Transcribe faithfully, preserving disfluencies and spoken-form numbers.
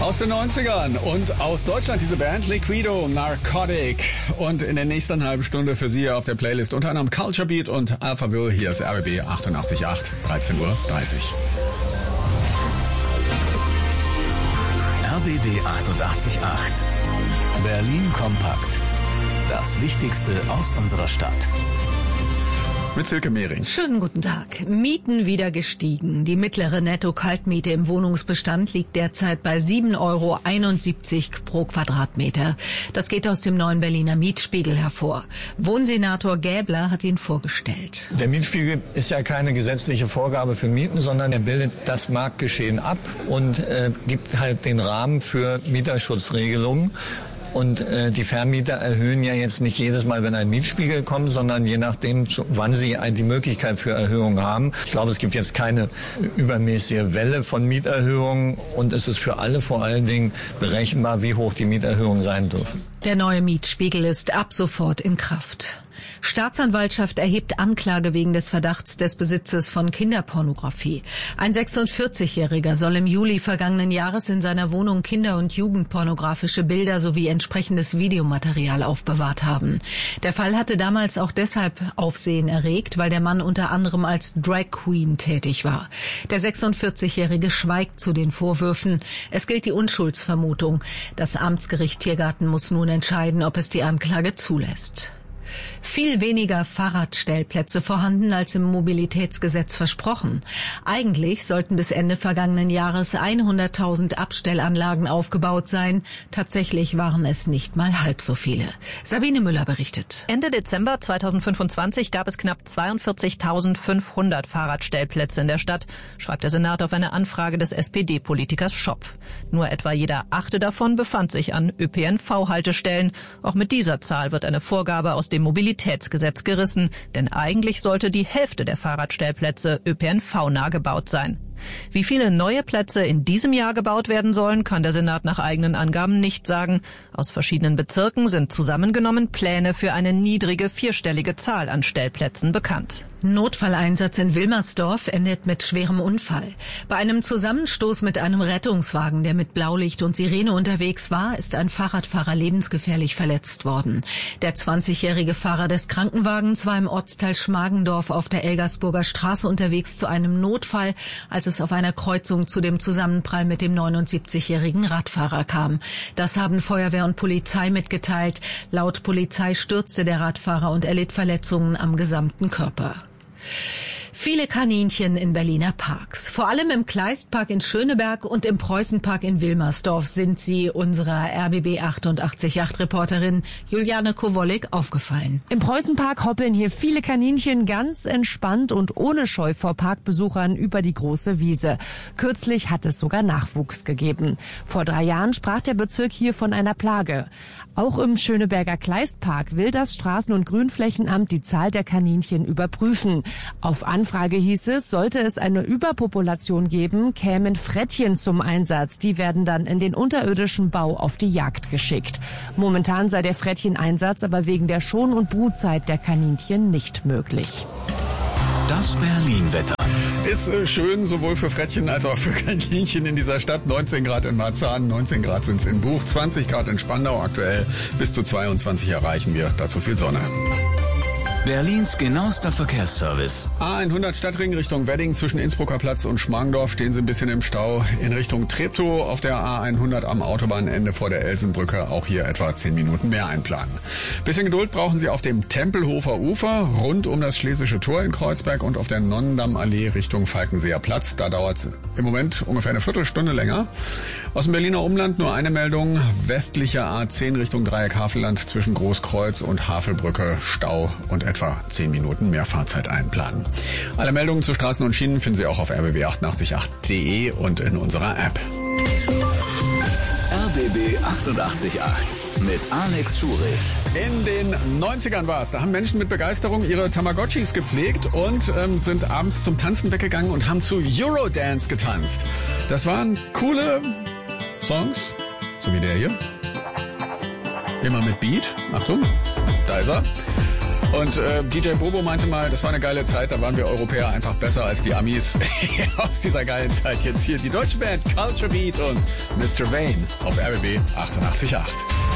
Aus den neunzigern und aus Deutschland diese Band Liquido, Narcotic. Und in der nächsten halben Stunde für Sie auf der Playlist unter anderem Culture Beat und Alphaville. Hier ist R B B achtundachtzig Komma acht, dreizehn Uhr dreißig. R B B achtundachtzig Komma acht. Berlin kompakt. Das Wichtigste aus unserer Stadt. Mit Silke Mehring. Schönen guten Tag. Mieten wieder gestiegen. Die mittlere Netto-Kaltmiete im Wohnungsbestand liegt derzeit bei sieben Euro einundsiebzig pro Quadratmeter. Das geht aus dem neuen Berliner Mietspiegel hervor. Wohnsenator Gäbler hat ihn vorgestellt. Der Mietspiegel ist ja keine gesetzliche Vorgabe für Mieten, sondern er bildet das Marktgeschehen ab und äh, gibt halt den Rahmen für Mieterschutzregelungen. Und äh, die Vermieter erhöhen ja jetzt nicht jedes Mal, wenn ein Mietspiegel kommt, sondern je nachdem, wann sie die Möglichkeit für Erhöhung haben. Ich glaube, es gibt jetzt keine übermäßige Welle von Mieterhöhungen und es ist für alle vor allen Dingen berechenbar, wie hoch die Mieterhöhungen sein dürfen. Der neue Mietspiegel ist ab sofort in Kraft. Staatsanwaltschaft erhebt Anklage wegen des Verdachts des Besitzes von Kinderpornografie. Ein sechsundvierzigjähriger soll im Juli vergangenen Jahres in seiner Wohnung Kinder- und Jugendpornografische Bilder sowie entsprechendes Videomaterial aufbewahrt haben. Der Fall hatte damals auch deshalb Aufsehen erregt, weil der Mann unter anderem als Drag Queen tätig war. Der sechsundvierzigjährige schweigt zu den Vorwürfen. Es gilt die Unschuldsvermutung. Das Amtsgericht Tiergarten muss nun entscheiden, ob es die Anklage zulässt. Viel weniger Fahrradstellplätze vorhanden als im Mobilitätsgesetz versprochen. Eigentlich sollten bis Ende vergangenen Jahres hunderttausend Abstellanlagen aufgebaut sein. Tatsächlich waren es nicht mal halb so viele. Sabine Müller berichtet. Ende Dezember zweitausendfünfundzwanzig gab es knapp zweiundvierzigtausendfünfhundert Fahrradstellplätze in der Stadt, schreibt der Senat auf eine Anfrage des S P D-Politikers Schopf. Nur etwa jeder achte davon befand sich an Ö P N V-Haltestellen. Auch mit dieser Zahl wird eine Vorgabe aus dem Mobilitätsgesetz gerissen, denn eigentlich sollte die Hälfte der Fahrradstellplätze Ö P N V-nah gebaut sein. Wie viele neue Plätze in diesem Jahr gebaut werden sollen, kann der Senat nach eigenen Angaben nicht sagen. Aus verschiedenen Bezirken sind zusammengenommen Pläne für eine niedrige vierstellige Zahl an Stellplätzen bekannt. Notfalleinsatz in Wilmersdorf endet mit schwerem Unfall. Bei einem Zusammenstoß mit einem Rettungswagen, der mit Blaulicht und Sirene unterwegs war, ist ein Fahrradfahrer lebensgefährlich verletzt worden. Der zwanzigjährige Fahrer des Krankenwagens war im Ortsteil Schmargendorf auf der Elgersburger Straße unterwegs zu einem Notfall, als es auf einer Kreuzung zu dem Zusammenprall mit dem neunundsiebzigjährigen Radfahrer kam. Das haben Feuerwehr und Polizei mitgeteilt. Laut Polizei stürzte der Radfahrer und erlitt Verletzungen am gesamten Körper. Viele Kaninchen in Berliner Parks. Vor allem im Kleistpark in Schöneberg und im Preußenpark in Wilmersdorf sind sie unserer R B B achtundachtzig Komma acht Reporterin Juliane Kowollik aufgefallen. Im Preußenpark hoppeln hier viele Kaninchen ganz entspannt und ohne Scheu vor Parkbesuchern über die große Wiese. Kürzlich hat es sogar Nachwuchs gegeben. Vor drei Jahren sprach der Bezirk hier von einer Plage. Auch im Schöneberger Kleistpark will das Straßen- und Grünflächenamt die Zahl der Kaninchen überprüfen. Auf Anfrage hieß es, sollte es eine Überpopulation geben, kämen Frettchen zum Einsatz. Die werden dann in den unterirdischen Bau auf die Jagd geschickt. Momentan sei der Frettcheneinsatz aber wegen der Schon- und Brutzeit der Kaninchen nicht möglich. Das Berlin-Wetter. Ist äh, schön, sowohl für Frettchen als auch für Kaninchen in dieser Stadt. neunzehn Grad in Marzahn, neunzehn Grad sind es in Buch, zwanzig Grad in Spandau aktuell. Bis zu zweiundzwanzig erreichen wir. Dazu viel Sonne. Berlins genauester Verkehrsservice. A hundert Stadtring Richtung Wedding zwischen Innsbrucker Platz und Schmargendorf stehen Sie ein bisschen im Stau. In Richtung Treptow auf der A hundert am Autobahnende vor der Elsenbrücke auch hier etwa zehn Minuten mehr einplanen. Bisschen Geduld brauchen Sie auf dem Tempelhofer Ufer rund um das Schlesische Tor in Kreuzberg und auf der Nonnendammallee Richtung Falkenseer Platz. Da dauert es im Moment ungefähr eine Viertelstunde länger. Aus dem Berliner Umland nur eine Meldung. Westliche A zehn Richtung Dreieck Havelland zwischen Großkreuz und Havelbrücke Stau und etwa zehn Minuten mehr Fahrzeit einplanen. Alle Meldungen zu Straßen und Schienen finden Sie auch auf r b b achtundachtzig Komma acht punkt de und in unserer App. R B B achtundachtzig Komma acht mit Alex Schurich. In den neunzigern war es. Da haben Menschen mit Begeisterung ihre Tamagotchis gepflegt und ähm, sind abends zum Tanzen weggegangen und haben zu Eurodance getanzt. Das waren coole Songs, so wie der hier. Immer mit Beat. Achtung, da ist er. Und äh, D J Bobo meinte mal, das war eine geile Zeit, da waren wir Europäer einfach besser als die Amis. Aus dieser geilen Zeit jetzt hier die deutsche Band Culture Beat und Mister Vane auf R B B achtundachtzig Komma acht.